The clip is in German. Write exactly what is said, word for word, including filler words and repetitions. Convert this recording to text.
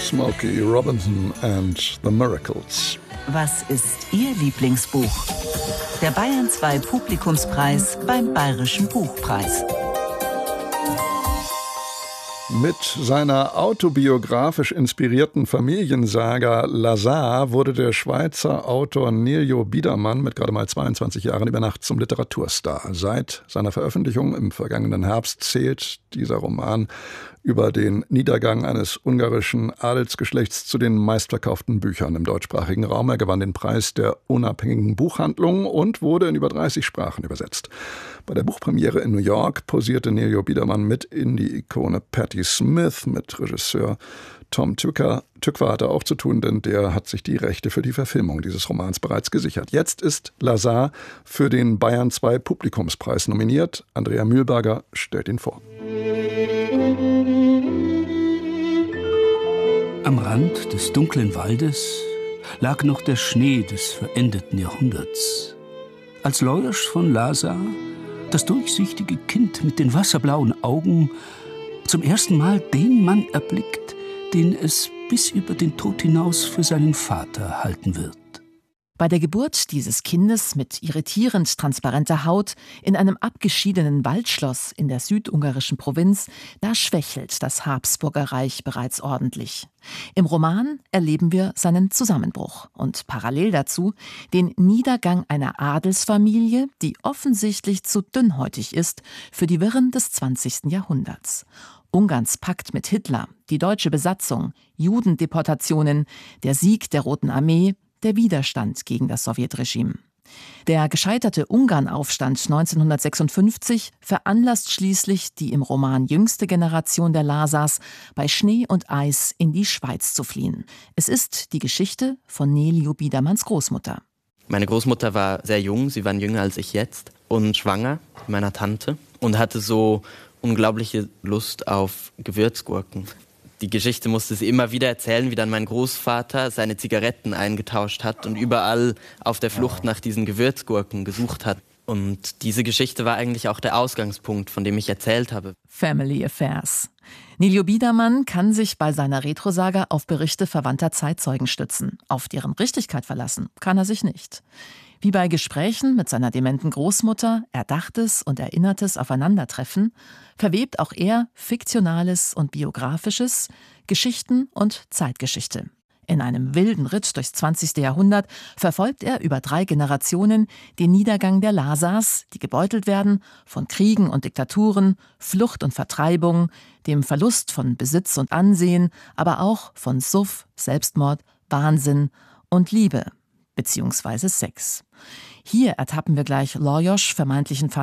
Smokey Robinson and the Miracles. Was ist Ihr Lieblingsbuch? Der Bayern zwei Publikumspreis beim Bayerischen Buchpreis. Mit seiner autobiografisch inspirierten Familiensaga Lazar wurde der Schweizer Autor Niljo Biedermann mit gerade mal zweiundzwanzig Jahren über Nacht zum Literaturstar. Seit seiner Veröffentlichung im vergangenen Herbst zählt dieser Roman über den Niedergang eines ungarischen Adelsgeschlechts zu den meistverkauften Büchern im deutschsprachigen Raum. Er gewann den Preis der unabhängigen Buchhandlung und wurde in über dreißig Sprachen übersetzt. Bei der Buchpremiere in New York posierte Niljo Biedermann mit Indie-Ikone Patti Smith, mit Regisseur Tom Tykwer. Tykwer hatte auch zu tun, denn der hat sich die Rechte für die Verfilmung dieses Romans bereits gesichert. Jetzt ist Lazar für den Bayern zwei Publikumspreis nominiert. Andrea Mühlberger stellt ihn vor. Am Rand des dunklen Waldes lag noch der Schnee des verendeten Jahrhunderts. Als Lajos von Lazar, das durchsichtige Kind mit den wasserblauen Augen, zum ersten Mal den Mann erblickt, den es bis über den Tod hinaus für seinen Vater halten wird. Bei der Geburt dieses Kindes mit irritierend transparenter Haut in einem abgeschiedenen Waldschloss in der südungarischen Provinz, da schwächelt das Habsburgerreich bereits ordentlich. Im Roman erleben wir seinen Zusammenbruch und parallel dazu den Niedergang einer Adelsfamilie, die offensichtlich zu dünnhäutig ist für die Wirren des zwanzigsten Jahrhunderts. Ungarns Pakt mit Hitler, die deutsche Besatzung, Judendeportationen, der Sieg der Roten Armee, der Widerstand gegen das Sowjetregime. Der gescheiterte Ungarnaufstand neunzehnhundertsechsundfünfzig veranlasst schließlich die im Roman jüngste Generation der Lazars, bei Schnee und Eis in die Schweiz zu fliehen. Es ist die Geschichte von Niljo Biedermanns Großmutter. Meine Großmutter war sehr jung, sie war jünger als ich jetzt und schwanger mit meiner Tante und hatte so unglaubliche Lust auf Gewürzgurken. Die Geschichte musste sie immer wieder erzählen, wie dann mein Großvater seine Zigaretten eingetauscht hat und überall auf der Flucht nach diesen Gewürzgurken gesucht hat. Und diese Geschichte war eigentlich auch der Ausgangspunkt, von dem ich erzählt habe. Family Affairs. Niljo Biedermann kann sich bei seiner Retrosaga auf Berichte verwandter Zeitzeugen stützen. Auf deren Richtigkeit verlassen kann er sich nicht. Wie bei Gesprächen mit seiner dementen Großmutter, Erdachtes und Erinnertes aufeinandertreffen, verwebt auch er Fiktionales und Biografisches, Geschichten und Zeitgeschichte. In einem wilden Ritt durchs zwanzigste Jahrhundert verfolgt er über drei Generationen den Niedergang der Lazars, die gebeutelt werden von Kriegen und Diktaturen, Flucht und Vertreibung, dem Verlust von Besitz und Ansehen, aber auch von Suff, Selbstmord, Wahnsinn und Liebe. Beziehungsweise Sex. Hier ertappen wir gleich Lajos vermeintlichen